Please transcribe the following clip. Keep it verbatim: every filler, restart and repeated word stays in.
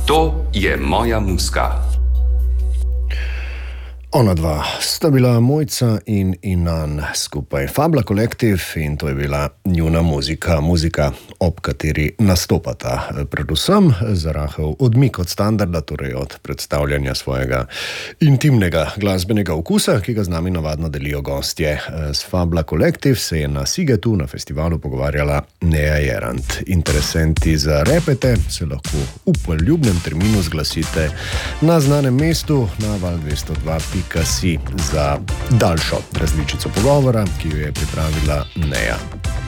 To je moja muzika. Ona dva sta bila Mojca in Inan skupaj Fabla Collective in to je bila njuna muzika, muzika, ob kateri nastopata. Predvsem za rahel odmik od standarda, torej od predstavljanja svojega intimnega glasbenega okusa, ki ga z nami navadno delijo gostje. S Fabla Collective se je na Sigetu na festivalu pogovarjala Neja Jerant. Interesenti za repete se lahko v poljubnem terminu zglasite na znanem mestu na val dvesto dva pika si za daljšo različico pogovora, ki jo je pripravila Neja.